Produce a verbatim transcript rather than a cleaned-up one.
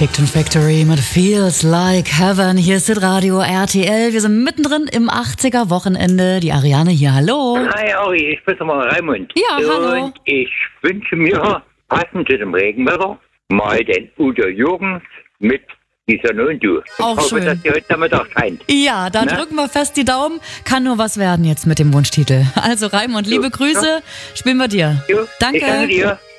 Fiction Factory mit Feels Like Heaven. Hier ist das Radio R T L. Wir sind mittendrin im achtziger-Wochenende. Die Ariane hier, hallo. Hi Ari, ich bin mal Raimund. Ja, und hallo. Und ich wünsche mir, passend zu dem Regenwetter, mal den Udo Jürgens mit Die Sonne und du. Ich Auch hoffe, schön. dass die heute Nachmittag scheint. Ja, da Na? drücken wir fest die Daumen. Kann nur was werden jetzt mit dem Wunschtitel. Also Raimund, liebe Jo. Grüße. Spielen wir dir. Jo, Danke. Ich danke dir.